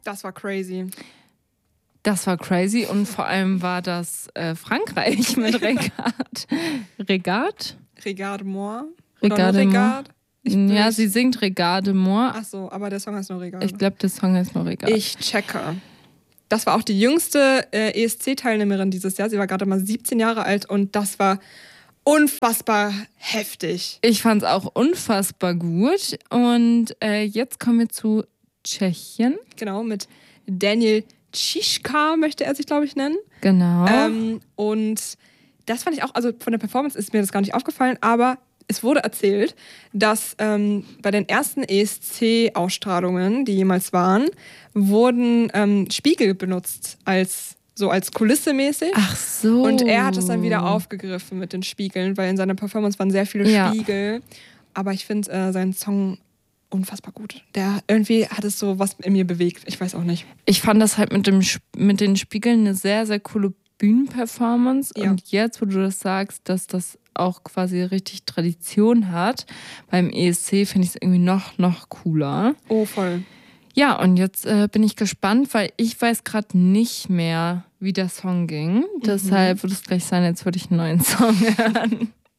Das war crazy. Das war crazy und vor allem war das Frankreich mit Regarde. Regarde-moi. Regarde-moi. Ja, sie singt Regarde-moi. Ach so, aber der Song heißt nur Regarde. Ich glaube, der Song heißt nur Regarde. Ich checke. Das war auch die jüngste ESC-Teilnehmerin dieses Jahr. Sie war gerade mal 17 Jahre alt und das war unfassbar heftig. Ich fand es auch unfassbar gut. Und jetzt kommen wir zu Tschechien. Genau, mit Daniel Šiška möchte er sich, glaube ich, nennen. Genau. Und das fand ich auch, also von der Performance ist mir das gar nicht aufgefallen, aber es wurde erzählt, dass bei den ersten ESC-Ausstrahlungen, die jemals waren, wurden Spiegel benutzt als Kulisse mäßig. Ach so. Und er hat es dann wieder aufgegriffen mit den Spiegeln, weil in seiner Performance waren sehr viele Spiegel. Aber ich finde seinen Song unfassbar gut. Irgendwie hat es so was in mir bewegt. Ich weiß auch nicht. Ich fand das halt mit den Spiegeln eine sehr, sehr coole Bühnenperformance. Ja. Und jetzt, wo du das sagst, dass das auch quasi richtig Tradition hat, beim ESC finde ich es irgendwie noch cooler. Oh, voll. Ja, und jetzt bin ich gespannt, weil ich weiß gerade nicht mehr, wie der Song ging. Deshalb würde es gleich sein, jetzt würde ich einen neuen Song hören.